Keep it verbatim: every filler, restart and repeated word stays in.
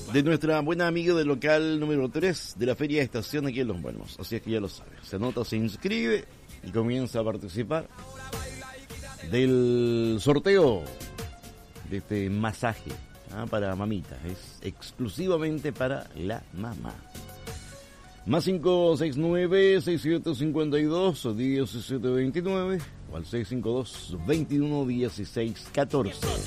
de nuestra buena amiga del local número tres de la Feria de Estación aquí en Los Buenos. Así es que ya lo sabe. Se anota, se inscribe y comienza a participar del sorteo de este masaje, ¿ah? Para mamita. Es exclusivamente para la mamá. Más cinco seis nueve, seis siete cinco dos, diecisiete veintinueve o al seis cinco dos, veintiuno dieciséis catorce.